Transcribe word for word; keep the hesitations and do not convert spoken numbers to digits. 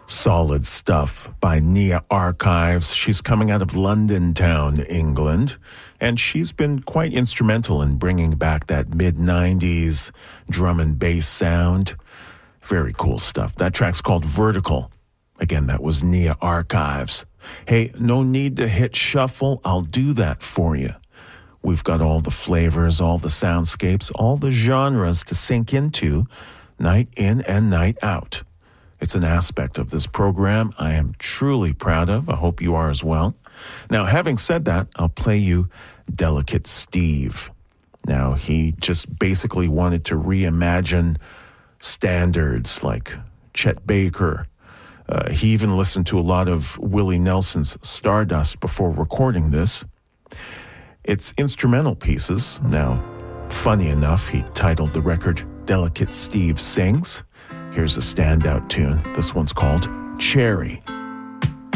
Solid stuff by Nia Archives. She's coming out of London Town, England, and she's been quite instrumental in bringing back that mid nineties drum and bass sound. Very cool stuff. That track's called Vertical. Again, that was Nia Archives. Hey, no need to hit shuffle. I'll do that for you. We've got all the flavors, all the soundscapes, all the genres to sink into night in and night out. It's an aspect of this program I am truly proud of. I hope you are as well. Now, having said that, I'll play you Delicate Steve. Now, he just basically wanted to reimagine standards like Chet Baker. Uh, he even listened to a lot of Willie Nelson's Stardust before recording this. It's instrumental pieces. Now, funny enough, he titled the record Delicate Steve Sings. Here's a standout tune. This one's called Cherry.